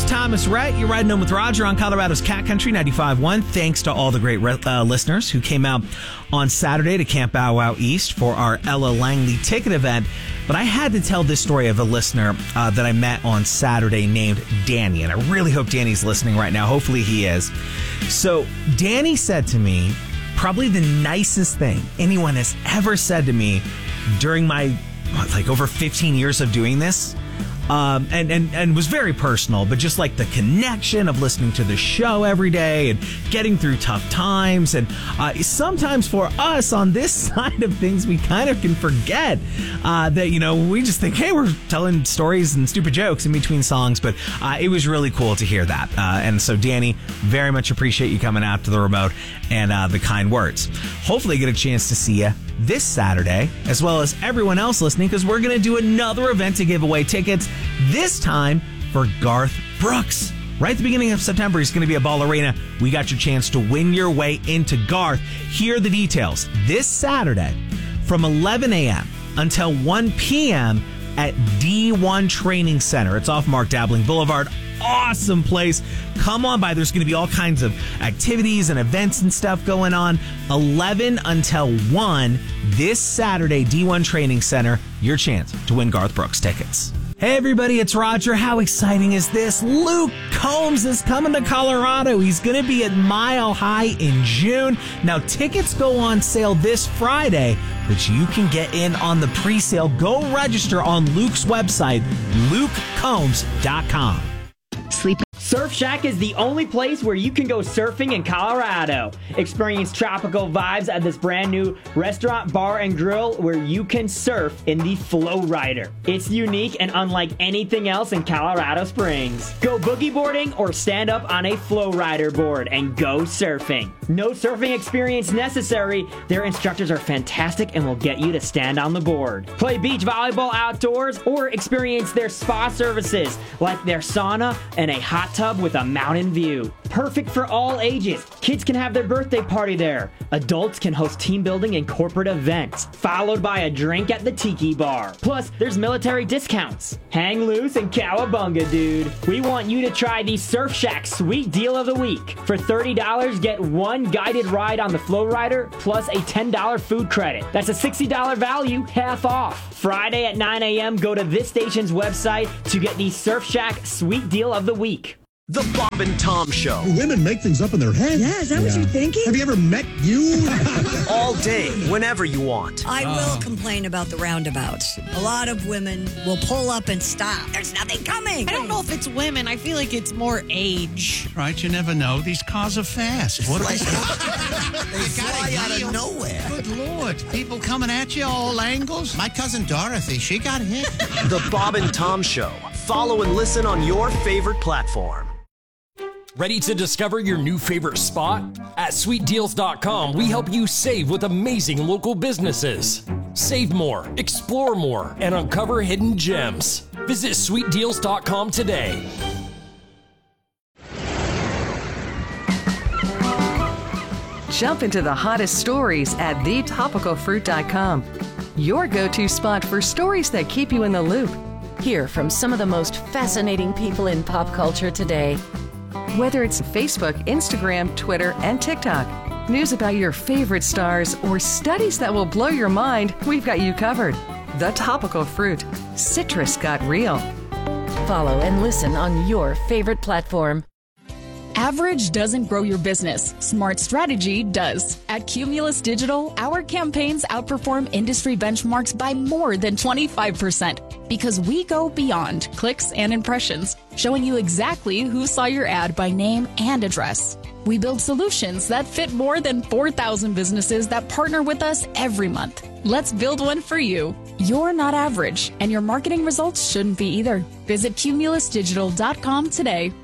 is Thomas Rhett. You're riding home with Roger on Colorado's Cat Country 95.1. Thanks to all the great listeners who came out on Saturday to Camp Bow Wow East for our Ella Langley ticket event. But I had to tell this story of a listener that I met on Saturday named Danny. And I really hope Danny's listening right now. Hopefully he is. So Danny said to me, probably the nicest thing anyone has ever said to me during my over 15 years of doing this. And was very personal, but just like the connection of listening to the show every day and getting through tough times. And sometimes for us on this side of things, we kind of can forget that, we just think, hey, we're telling stories and stupid jokes in between songs. But it was really cool to hear that. And so, Danny, very much appreciate you coming out to the remote and the kind words. Hopefully get a chance to see you this Saturday, as well as everyone else listening, because we're going to do another event to give away tickets, this time for Garth Brooks. Right at the beginning of September, he's going to be at Ball Arena. We got your chance to win your way into Garth. Here are the details. This Saturday, from 11 a.m. until 1 p.m. at D1 Training Center. It's off Mark Dabbling Boulevard. Awesome place. Come on by. There's going to be all kinds of activities and events and stuff going on. 11 until 1 this Saturday, D1 Training Center. Your chance to win Garth Brooks tickets. Hey everybody, it's Roger. How exciting is this? Luke Combs is coming to Colorado. He's going to be at Mile High in June. Now, tickets go on sale this Friday, but you can get in on the pre-sale. Go register on Luke's website, lukecombs.com. Surf Shack is the only place where you can go surfing in Colorado. Experience tropical vibes at this brand new restaurant, bar, and grill where you can surf in the Flow Rider. It's unique and unlike anything else in Colorado Springs. Go boogie boarding or stand up on a Flow Rider board and go surfing. No surfing experience necessary. Their instructors are fantastic and will get you to stand on the board. Play beach volleyball outdoors or experience their spa services like their sauna and a hot tub with a mountain view. Perfect for all ages. Kids can have their birthday party there. Adults can host team building and corporate events, followed by a drink at the Tiki Bar. Plus, there's military discounts. Hang loose and cowabunga, dude. We want you to try the Surf Shack Sweet Deal of the Week. For $30, get one guided ride on the Flow Rider plus a $10 food credit. That's a $60 value, half off. Friday at 9 a.m., go to this station's website to get the Surf Shack Sweet Deal of the Week. The Bob and Tom Show. Women make things up in their head. Yeah, is that what you're thinking? Have you ever met you? All day, whenever you want. I will complain about the roundabouts. A lot of women will pull up and stop. There's nothing coming. I don't know if it's women. I feel like it's more age. Right, you never know. These cars are fast. What They fly out of nowhere. Good Lord. People coming at you all angles. My cousin Dorothy, she got hit. The Bob and Tom Show. Follow and listen on your favorite platform. Ready to discover your new favorite spot? At sweetdeals.com, we help you save with amazing local businesses. Save more, explore more, and uncover hidden gems. Visit sweetdeals.com today. Jump into the hottest stories at thetopicalfruit.com. Your go-to spot for stories that keep you in the loop. Hear from some of the most fascinating people in pop culture today. Whether it's Facebook, Instagram, Twitter, and TikTok, news about your favorite stars, or studies that will blow your mind, we've got you covered. The Topical Fruit. Citrus got real. Follow and listen on your favorite platform. Average doesn't grow your business. Smart strategy does. At Cumulus Digital, our campaigns outperform industry benchmarks by more than 25% because we go beyond clicks and impressions, showing you exactly who saw your ad by name and address. We build solutions that fit more than 4,000 businesses that partner with us every month. Let's build one for you. You're not average, and your marketing results shouldn't be either. Visit cumulusdigital.com today.